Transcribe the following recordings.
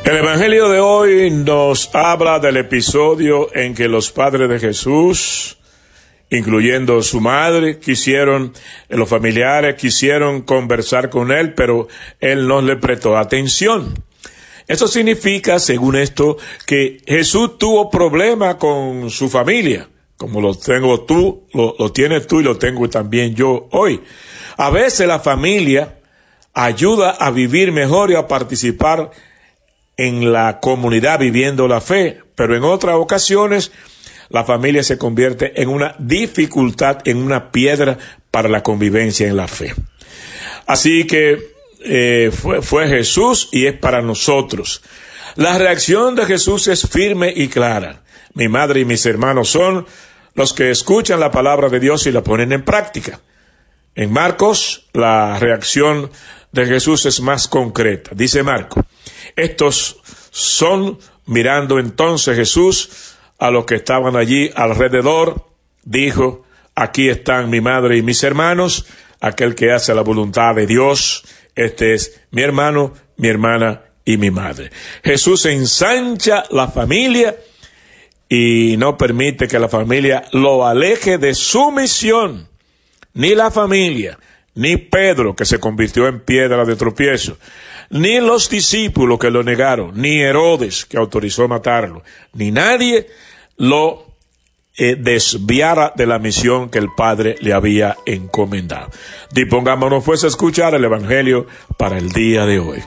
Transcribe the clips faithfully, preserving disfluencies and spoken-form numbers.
El Evangelio de hoy nos habla del episodio en que los padres de Jesús, incluyendo su madre, quisieron, los familiares quisieron conversar con él, pero él no le prestó atención. Eso significa, según esto, que Jesús tuvo problemas con su familia, como lo tengo tú, lo, lo tienes tú y lo tengo también yo hoy. A veces la familia ayuda a vivir mejor y a participar en la comunidad viviendo la fe, pero en otras ocasiones la familia se convierte en una dificultad, en una piedra para la convivencia en la fe. Así que eh, fue, fue Jesús y es para nosotros. La reacción de Jesús es firme y clara. Mi madre y mis hermanos son los que escuchan la palabra de Dios y la ponen en práctica. En Marcos, la reacción de Jesús es más concreta. Dice Marcos: estos son, mirando entonces Jesús a los que estaban allí alrededor, dijo: aquí están mi madre y mis hermanos, aquel que hace la voluntad de Dios, este es mi hermano, mi hermana y mi madre. Jesús ensancha la familia y no permite que la familia lo aleje de su misión. Ni la familia, ni Pedro, que se convirtió en piedra de tropiezo, ni los discípulos que lo negaron, ni Herodes, que autorizó matarlo, ni nadie lo eh, desviara de la misión que el Padre le había encomendado. Dispongámonos pues a escuchar el Evangelio para el día de hoy.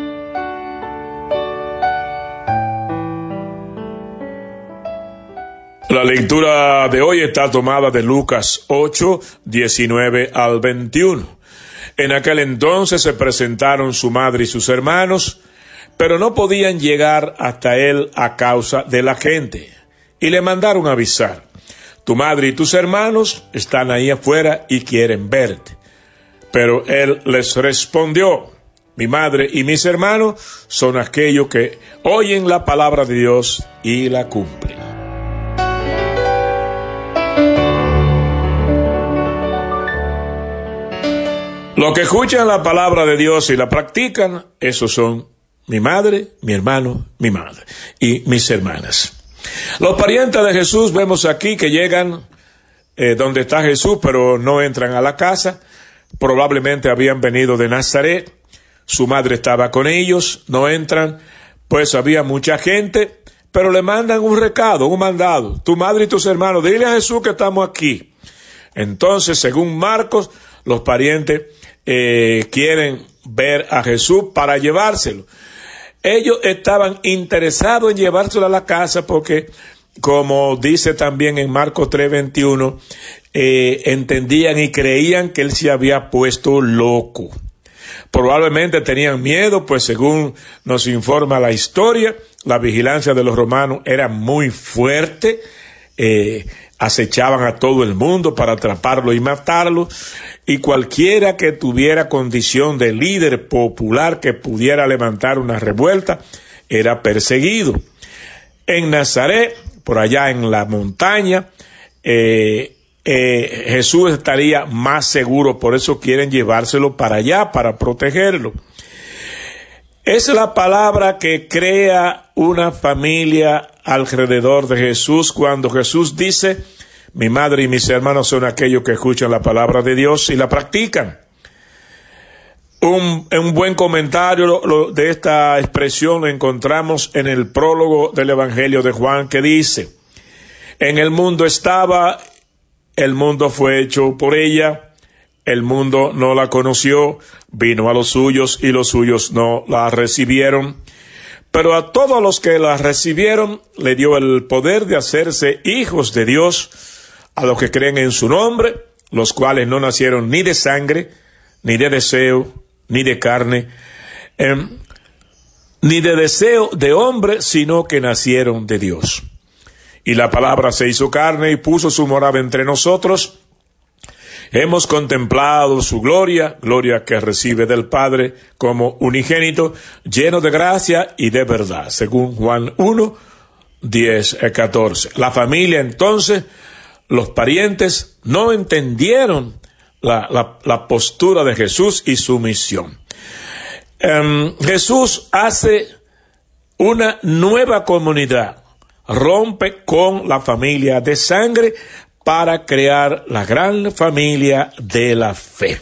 La lectura de hoy está tomada de Lucas ocho, diecinueve al veintiuno. En aquel entonces se presentaron su madre y sus hermanos, pero no podían llegar hasta él a causa de la gente, y le mandaron avisar: tu madre y tus hermanos están ahí afuera y quieren verte. Pero él les respondió: mi madre y mis hermanos son aquellos que oyen la palabra de Dios y la cumplen. Los que escuchan la palabra de Dios y la practican, esos son mi madre, mi hermano, mi madre y mis hermanas. Los parientes de Jesús vemos aquí que llegan eh, donde está Jesús, pero no entran a la casa. Probablemente habían venido de Nazaret. Su madre estaba con ellos, no entran, pues había mucha gente, pero le mandan un recado, un mandado: tu madre y tus hermanos, dile a Jesús que estamos aquí. Entonces, según Marcos, los parientes Eh, quieren ver a Jesús para llevárselo. Ellos estaban interesados en llevárselo a la casa porque, como dice también en Marcos tres veintiuno, eh, entendían y creían que él se había puesto loco. Probablemente tenían miedo, pues según nos informa la historia, la vigilancia de los romanos era muy fuerte. Eh, acechaban a todo el mundo para atraparlo y matarlo, y cualquiera que tuviera condición de líder popular que pudiera levantar una revuelta era perseguido. En Nazaret, por allá en la montaña, eh, eh, Jesús estaría más seguro, por eso quieren llevárselo para allá, para protegerlo. Es la palabra que crea una familia alrededor de Jesús cuando Jesús dice: mi madre y mis hermanos son aquellos que escuchan la palabra de Dios y la practican. Un, un buen comentario lo, lo, de esta expresión lo encontramos en el prólogo del Evangelio de Juan, que dice: en el mundo estaba, el mundo fue hecho por ella, el mundo no la conoció, vino a los suyos y los suyos no la recibieron. Pero a todos los que la recibieron le dio el poder de hacerse hijos de Dios, a los que creen en su nombre, los cuales no nacieron ni de sangre, ni de deseo, ni de carne, eh, ni de deseo de hombre, sino que nacieron de Dios. Y la palabra se hizo carne y puso su morada entre nosotros. Hemos contemplado su gloria, gloria que recibe del Padre como unigénito, lleno de gracia y de verdad, según Juan uno, diez, catorce. La familia, entonces, los parientes no entendieron la, la, la postura de Jesús y su misión. Um, Jesús hace una nueva comunidad rompe con la familia de sangre para crear la gran familia de la fe.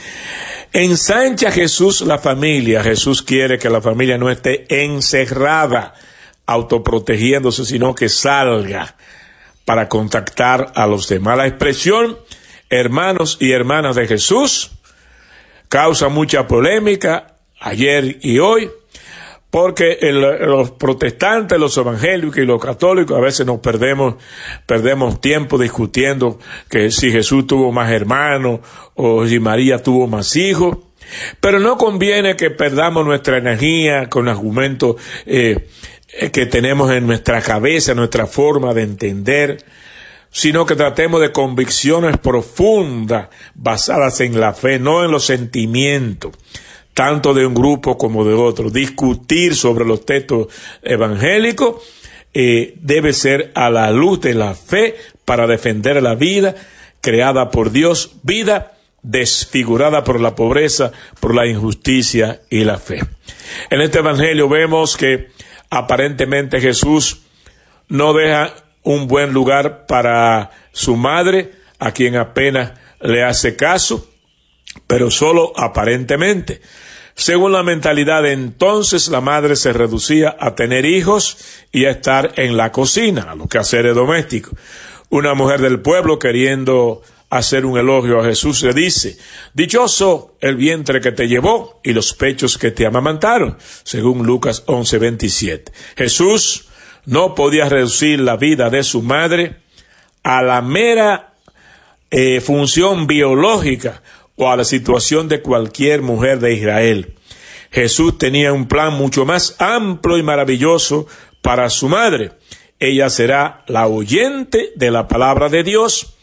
Ensancha Jesús la familia. Jesús quiere que la familia no esté encerrada, autoprotegiéndose, sino que salga para contactar a los demás. La expresión hermanos y hermanas de Jesús causa mucha polémica ayer y hoy, porque el, los protestantes, los evangélicos y los católicos a veces nos perdemos, perdemos tiempo discutiendo que si Jesús tuvo más hermanos o si María tuvo más hijos. Pero no conviene que perdamos nuestra energía con argumentos eh, que tenemos en nuestra cabeza, nuestra forma de entender, sino que tratemos de convicciones profundas basadas en la fe, no en los sentimientos, tanto de un grupo como de otro. Discutir sobre los textos evangélicos eh, debe ser a la luz de la fe para defender la vida creada por Dios, vida desfigurada por la pobreza, por la injusticia y la fe. En este evangelio vemos que aparentemente Jesús no deja un buen lugar para su madre, a quien apenas le hace caso, pero solo aparentemente. Según la mentalidad de entonces, la madre se reducía a tener hijos y a estar en la cocina, a los quehaceres domésticos. Una mujer del pueblo, queriendo hacer un elogio a Jesús, le dice: dichoso el vientre que te llevó y los pechos que te amamantaron, según Lucas once veintisiete. Jesús no podía reducir la vida de su madre a la mera eh, función biológica o a la situación de cualquier mujer de Israel. Jesús tenía un plan mucho más amplio y maravilloso para su madre. Ella será la oyente de la palabra de Dios,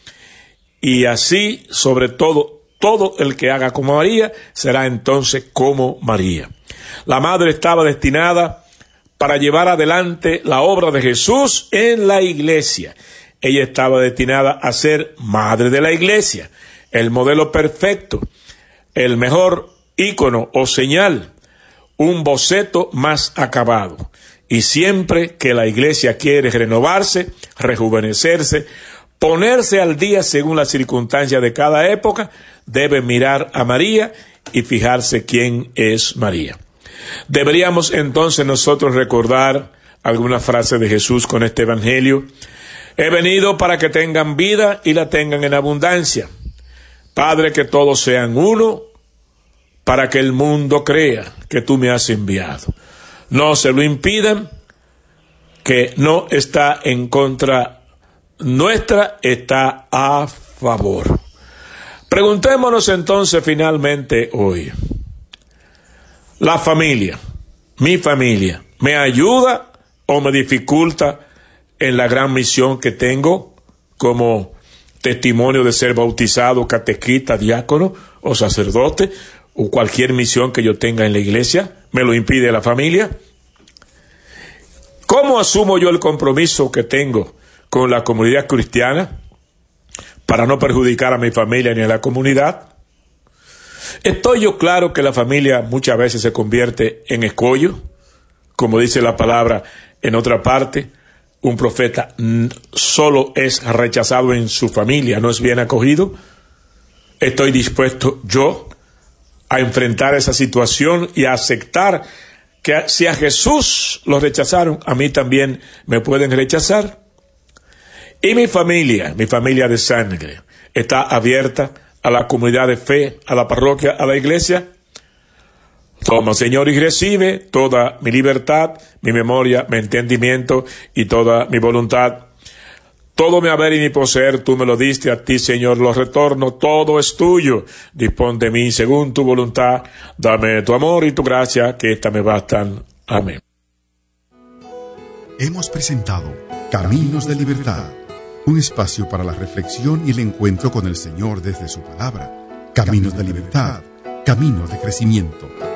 y así, sobre todo, todo el que haga como María será entonces como María. La madre estaba destinada para llevar adelante la obra de Jesús en la iglesia. Ella estaba destinada a ser madre de la iglesia, el modelo perfecto, el mejor ícono o señal, un boceto más acabado. Y siempre que la iglesia quiere renovarse, rejuvenecerse, ponerse al día según las circunstancias de cada época, debe mirar a María y fijarse quién es María. Deberíamos entonces nosotros recordar alguna frase de Jesús con este evangelio. He venido para que tengan vida y la tengan en abundancia. Padre, que todos sean uno, para que el mundo crea que tú me has enviado. No se lo impidan, que no está en contra nuestra, está a favor. Preguntémonos entonces finalmente hoy: ¿la familia, mi familia, me ayuda o me dificulta en la gran misión que tengo como testimonio de ser bautizado, catequista, diácono o sacerdote, o cualquier misión que yo tenga en la iglesia? ¿Me lo impide la familia? ¿Cómo asumo yo el compromiso que tengo con la comunidad cristiana para no perjudicar a mi familia ni a la comunidad? ¿Estoy yo claro que la familia muchas veces se convierte en escollo? Como dice la palabra en otra parte, un profeta solo es rechazado en su familia, no es bien acogido. ¿Estoy dispuesto yo a enfrentar esa situación y a aceptar que si a Jesús lo rechazaron, a mí también me pueden rechazar? Y mi familia, mi familia de sangre, ¿está abierta a la comunidad de fe, a la parroquia, a la iglesia? Toma, Señor, y recibe toda mi libertad, mi memoria, mi entendimiento y toda mi voluntad. Todo mi haber y mi poseer tú me lo diste, a ti, Señor, lo retorno, todo es tuyo. Dispón de mí según tu voluntad, dame tu amor y tu gracia, que ésta me bastan. Amén. Hemos presentado Caminos de Libertad, un espacio para la reflexión y el encuentro con el Señor desde su palabra. Caminos de Libertad, caminos de crecimiento.